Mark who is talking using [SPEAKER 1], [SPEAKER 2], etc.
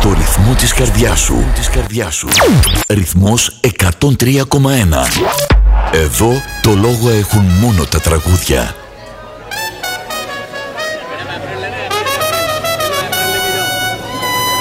[SPEAKER 1] στο ρυθμό της καρδιάς σου. Ρυθμός 103,1. Εδώ το λόγο έχουν μόνο τα τραγούδια.